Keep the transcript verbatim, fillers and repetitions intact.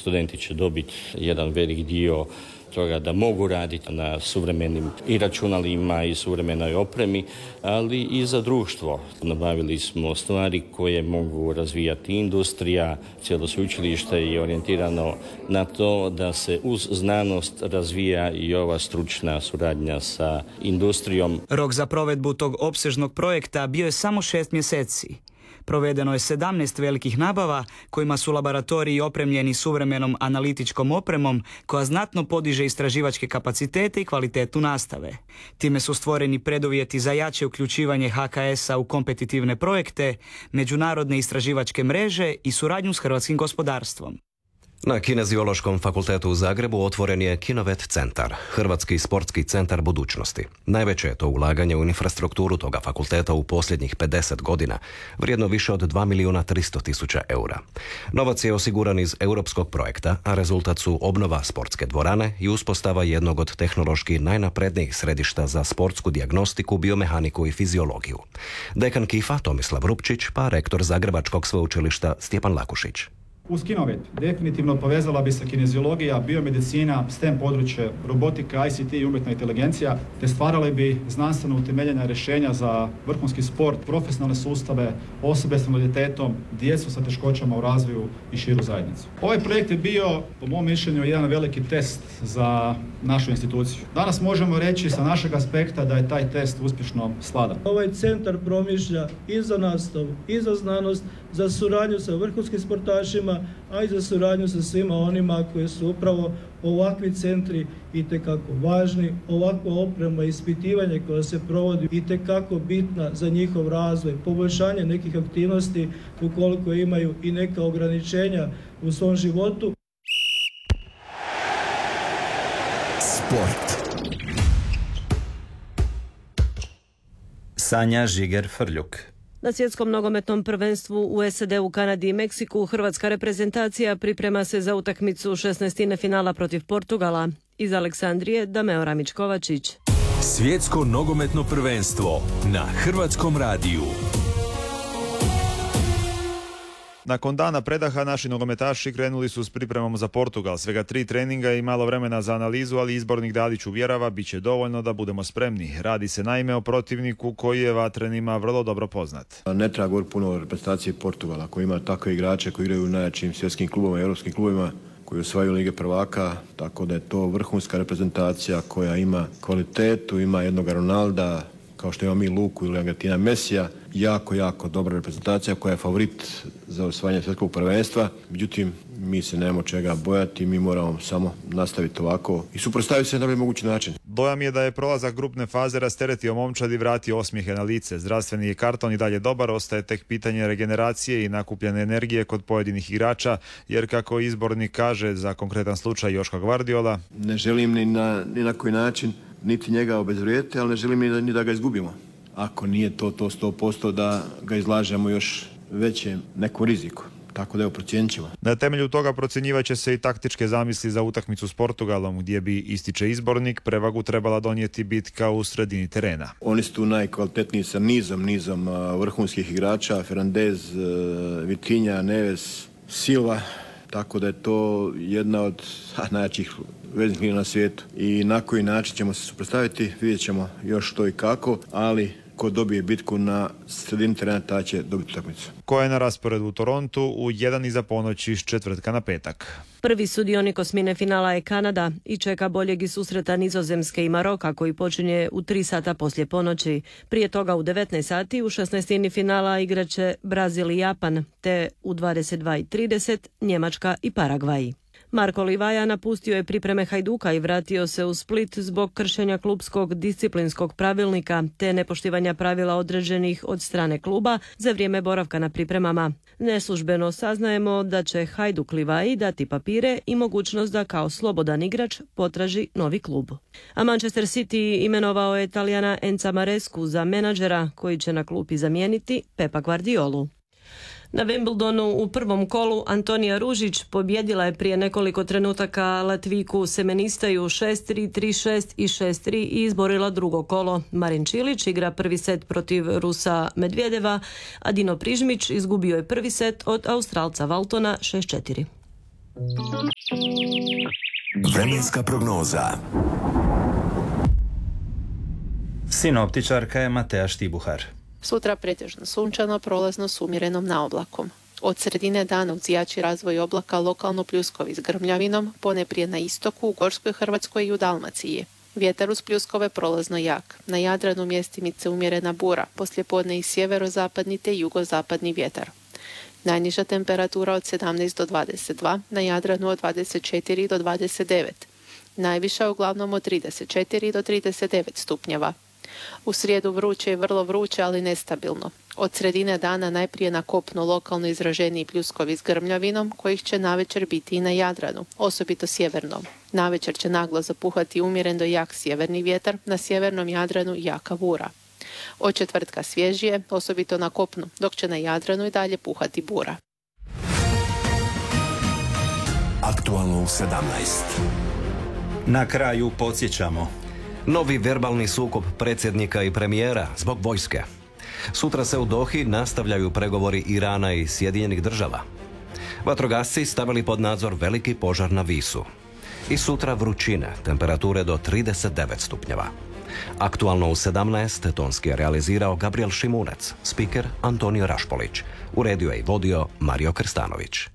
Studenti će dobiti jedan velik dio toga da mogu raditi na suvremenim i računalima i suvremenoj opremi, ali i za društvo. Nabavili smo stvari koje mogu razvijati industrija. Cijelo sveučilište je orijentirano na to da se uz znanost razvija i ova stručna suradnja sa industrijom. Rok za provedbu tog opsežnog projekta bio je samo šest mjeseci. Provedeno je sedamnaest velikih nabava kojima su laboratoriji opremljeni suvremenom analitičkom opremom koja znatno podiže istraživačke kapacitete i kvalitetu nastave. Time su stvoreni preduvjeti za jače uključivanje H K S-a u kompetitivne projekte, međunarodne istraživačke mreže i suradnju s hrvatskim gospodarstvom. Na Kineziološkom fakultetu u Zagrebu otvoren je Kinovet centar, Hrvatski sportski centar budućnosti. Najveće je to ulaganje u infrastrukturu toga fakulteta u posljednjih pedeset godina, vrijedno više od dva milijuna tristo tisuća eura. Novac je osiguran iz europskog projekta, a rezultat su obnova sportske dvorane i uspostava jednog od tehnološki najnaprednijih središta za sportsku dijagnostiku, biomehaniku i fiziologiju. Dekan KIF-a Tomislav Rupčić, pa rektor Zagrebačkog sveučilišta Stjepan Lakušić. Uz Kinovet definitivno povezala bi se kineziologija, biomedicina, STEM područje, robotika, I C T i umjetna inteligencija, te stvarali bi znanstveno utemeljena rješenja za vrhunski sport, profesionalne sustave, osobe s invaliditetom, djecu sa teškoćama u razvoju i širu zajednicu. Ovaj projekt je bio, po mom mišljenju, jedan veliki test za našu instituciju. Danas možemo reći sa našeg aspekta da je taj test uspješno sladan. Ovaj centar promišlja i za nastavu, i za znanost, za suradnju sa vrhunskim sportašima, a i za suradnju sa svima onima koji su upravo ovakvi centri itekako važni, ovakva oprema i ispitivanje koja se provodi itekako bitna za njihov razvoj, poboljšanje nekih aktivnosti ukoliko imaju i neka ograničenja u svom životu. Sport. Sanja Žiger-Frljuk. Na svjetskom nogometnom prvenstvu u S A D-u, Kanadi i Meksiku hrvatska reprezentacija priprema se za utakmicu šesnaestine finala protiv Portugala. Iz Aleksandrije Dameo Ramić-Kovačić. Svjetsko nogometno prvenstvo na Hrvatskom radiju. Nakon dana predaha naši nogometaši krenuli su s pripremom za Portugal. Svega tri treninga i malo vremena za analizu, ali izbornik Dalić uvjerava bit će dovoljno da budemo spremni. Radi se naime o protivniku koji je vatrenima vrlo dobro poznat. Ne treba govoriti puno o reprezentaciji Portugala koji ima takve igrače koji igraju u najjačim svjetskim klubovima i europskim klubovima, koji osvajaju Lige prvaka, tako da je to vrhunska reprezentacija koja ima kvalitetu, ima jednog Ronalda, kao što imamo mi Luku ili Argentina Mesija, jako, jako dobra reprezentacija koja je favorit za osvajanje svjetskog prvenstva. Međutim, mi se nemamo čega bojati, mi moramo samo nastaviti ovako i suprotstaviti se na najbolji mogući način. Dojam je da je prolazak grupne faze rasteretio momčad i vratio osmijehe na lice. Zdravstveni je karton i dalje dobar, ostaje tek pitanje regeneracije i nakupljene energije kod pojedinih igrača, jer kako izbornik kaže za konkretan slučaj Joška Gvardiola, ne želim ni na, ni na koji način niti njega obezvrijediti, ali ne želim ni da, ni da ga izgubimo. Ako nije to to sto posto da ga izlažemo još većem nekom riziku. Tako da je procijenit ćemo. Na temelju toga procjenjivat će se i taktičke zamisli za utakmicu s Portugalom, gdje bi, ističe izbornik, prevagu trebala donijeti bitka u sredini terena. Oni su tu najkvalitetniji sa nizom, nizom vrhunskih igrača, Fernandez, Vitinha, Neves, Silva, tako da je to jedna od najjačih veznih linija na svijetu. I na koji način ćemo se suprotstaviti, vidjet ćemo još što i kako, ali ko dobije bitku na sredini terena, ta će dobiti utakmicu. Koja je na rasporedu u Torontu u jedan iza ponoći s četvrtka na petak. Prvi sudionik osmine finala je Kanada i čeka boljeg i susreta Nizozemske i Maroka koji počinje u tri sata poslije ponoći. Prije toga u devetnaest sati u šesnaestini finala igraće Brazil i Japan, te u dvadeset dva i trideset Njemačka i Paragvaj. Marko Livaja napustio je pripreme Hajduka i vratio se u Split zbog kršenja klubskog disciplinskog pravilnika te nepoštivanja pravila određenih od strane kluba za vrijeme boravka na pripremama. Neslužbeno saznajemo da će Hajduk Livaji dati papire i mogućnost da kao slobodan igrač potraži novi klub. A Manchester City imenovao je Talijana Enza Marescu za menadžera koji će na klupi zamijeniti Pepa Guardiolu. Na Wimbledonu u prvom kolu Antonija Ružić pobjedila je prije nekoliko trenutaka Latvijku Semenistaju šest tri, tri šest i šest tri i izborila drugo kolo. Marin Čilić igra prvi set protiv Rusa Medvedeva, a Dino Prižmić izgubio je prvi set od Australca Valtona šest četiri. Vremenska prognoza. Sinoptičarka je Mateja Štibuhar. Sutra pretežno sunčano, prolazno s umjerenom naoblakom. Od sredine dana uz jači razvoj oblaka lokalno pljuskovi s grmljavinom, poneprije na istoku, u Gorskoj Hrvatskoj i u Dalmaciji. Vjetar uz pljuskove prolazno jak. Na Jadranu mjestimice umjerena bura, poslijepodne i sjeverozapadni te jugozapadni vjetar. Najniža temperatura od sedamnaest do dvadeset dva, na Jadranu od dvadeset četiri do dvadeset devet. Najviša uglavnom od trideset četiri do trideset devet stupnjeva. U srijedu vruće i vrlo vruće, ali nestabilno. Od sredine dana najprije na kopnu lokalno izraženiji pljuskovi s grmljavinom, kojih će navečer biti i na Jadranu, osobito sjevernom. Navečer će naglo zapuhati umjeren do jak sjeverni vjetar, na sjevernom Jadranu jaka bura. Od četvrtka svježije, osobito na kopnu, dok će na Jadranu i dalje puhati bura. Aktualno u sedamnaest. Na kraju podsjećamo. Novi verbalni sukob predsjednika i premijera zbog vojske. Sutra se u Dohi nastavljaju pregovori Irana i Sjedinjenih država. Vatrogasci stavili pod nadzor veliki požar na Visu. I sutra vrućine, temperature do trideset devet stupnjeva. Aktualno u sedamnaest tonski je realizirao Gabriel Šimunec, spiker Antonio Rašpolić. Uredio je i vodio Mario Krstanović.